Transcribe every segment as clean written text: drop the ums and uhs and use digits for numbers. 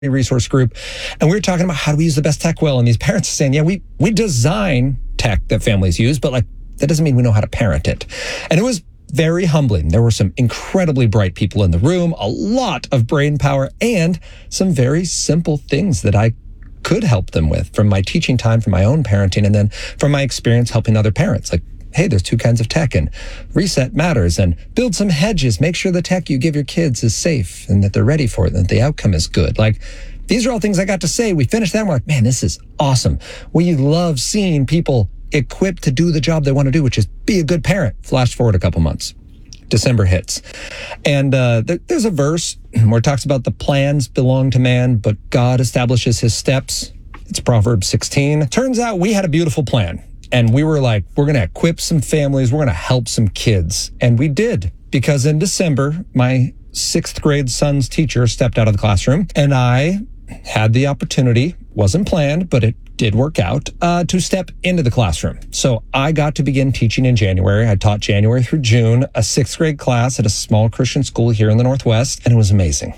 resource group, and we were talking about how do we use the best tech well, and these parents are saying, yeah, we design tech that families use, but like that doesn't mean we know how to parent it. And it was very humbling. There were some incredibly bright people in the room, a lot of brain power, and some very simple things that I could help them with from my teaching time, from my own parenting, and then from my experience helping other parents. Like, hey, there's two kinds of tech, and reset matters, and build some hedges. Make sure the tech you give your kids is safe and that they're ready for it and that the outcome is good. Like, these are all things I got to say. We finished that and we're like, man, this is awesome. We love seeing people equipped to do the job they want to do, which is be a good parent. Flash forward a couple months. December hits. And there's a verse where it talks about the plans belong to man, but God establishes his steps. It's Proverbs 16. Turns out we had a beautiful plan. And we were like, we're going to equip some families. We're going to help some kids. And we did, because in December, my 6th grade son's teacher stepped out of the classroom, and I had the opportunity, wasn't planned, but it did work out, to step into the classroom. So I got to begin teaching in January. I taught January through June, a 6th grade class at a small Christian school here in the Northwest, and it was amazing.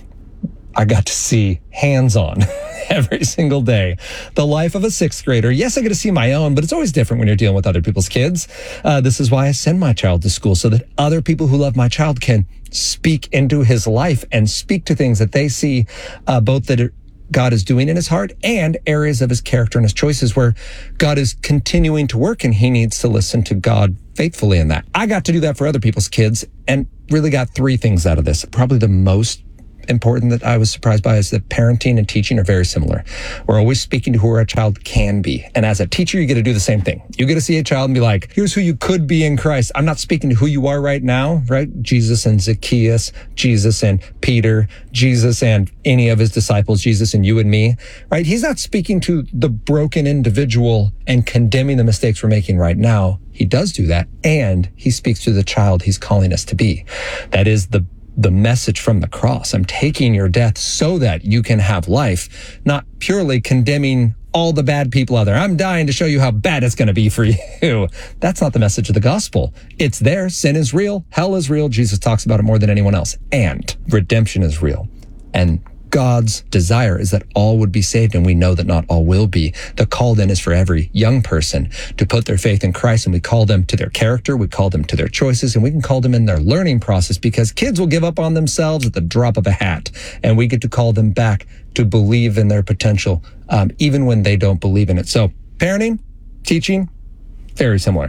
I got to see hands-on every single day the life of a 6th grader. Yes, I get to see my own, but it's always different when you're dealing with other people's kids. This is why I send my child to school, so that other people who love my child can speak into his life and speak to things that they see, both that God is doing in his heart and areas of his character and his choices where God is continuing to work, and he needs to listen to God faithfully in that. I got to do that for other people's kids and really got 3 things out of this. Probably the most important that I was surprised by is that parenting and teaching are very similar. We're always speaking to who our child can be. And as a teacher, you get to do the same thing. You get to see a child and be like, here's who you could be in Christ. I'm not speaking to who you are right now, right? Jesus and Zacchaeus, Jesus and Peter, Jesus and any of his disciples, Jesus and you and me, right? He's not speaking to the broken individual and condemning the mistakes we're making right now. He does do that. And he speaks to the child he's calling us to be. That is the message from the cross. I'm taking your death so that you can have life, not purely condemning all the bad people out there. I'm dying to show you how bad it's going to be for you. That's not the message of the gospel. It's there. Sin is real. Hell is real. Jesus talks about it more than anyone else. And redemption is real. And God's desire is that all would be saved, and we know that not all will be. The call then is for every young person to put their faith in Christ, and we call them to their character, we call them to their choices, and we can call them in their learning process, because kids will give up on themselves at the drop of a hat, and we get to call them back to believe in their potential, even when they don't believe in it. So parenting, teaching, very similar.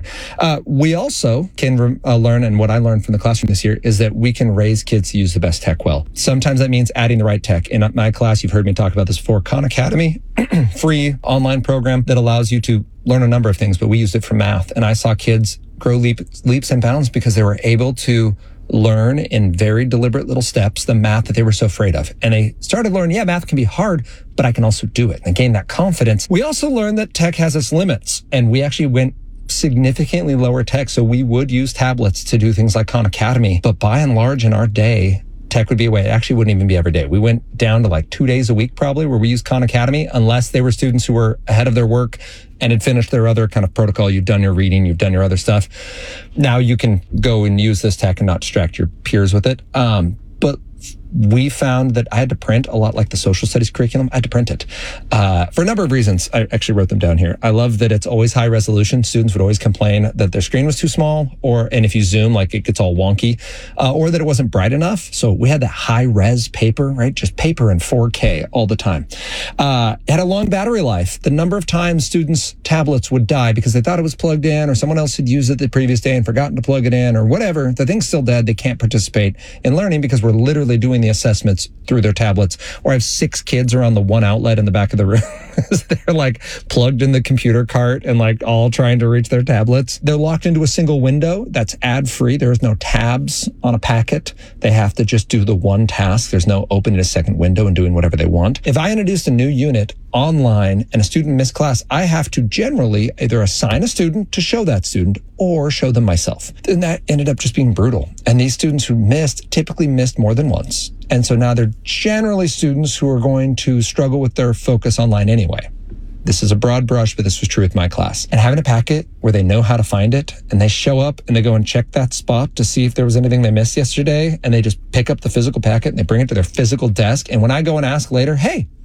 We also can learn, and what I learned from the classroom this year is that we can raise kids to use the best tech well. Sometimes that means adding the right tech. In my class, you've heard me talk about this before, Khan Academy, free online program that allows you to learn a number of things, but we used it for math. And I saw kids grow leaps and bounds because they were able to learn in very deliberate little steps the math that they were so afraid of. And they started learning, yeah, math can be hard, but I can also do it. And gain that confidence. We also learned that tech has its limits, and we actually went significantly lower tech. So we would use tablets to do things like Khan Academy, but by and large in our day, tech would be away. It actually wouldn't even be every day. We went down to like 2 days a week probably where we used Khan Academy, unless they were students who were ahead of their work and had finished their other kind of protocol. You've done your reading, you've done your other stuff. Now you can go and use this tech and not distract your peers with it. But we found that I had to print a lot like the social studies curriculum. I had to print it for a number of reasons. I actually wrote them down here. I love that it's always high resolution. Students would always complain that their screen was too small, and if you zoom, like it gets all wonky, or that it wasn't bright enough. So we had that high res paper, right? Just paper in 4K all the time. It had a long battery life. The number of times students' tablets would die because they thought it was plugged in, or someone else had used it the previous day and forgotten to plug it in, or whatever. The thing's still dead. They can't participate in learning because we're literally doing the assessments through their tablets. Or I have 6 kids around the one outlet in the back of the room. They're like plugged in the computer cart and like all trying to reach their tablets. They're locked into a single window that's ad free. There is no tabs on a packet. They have to just do the one task. There's no opening a second window and doing whatever they want. If I introduced a new unit online and a student missed class, I have to generally either assign a student to show that student or show them myself. And that ended up just being brutal. And these students who missed typically missed more than once. And so now they're generally students who are going to struggle with their focus online anyway. This is a broad brush, but this was true with my class. And having a packet where they know how to find it, and they show up and they go and check that spot to see if there was anything they missed yesterday, and they just pick up the physical packet and they bring it to their physical desk. And when I go and ask later, hey,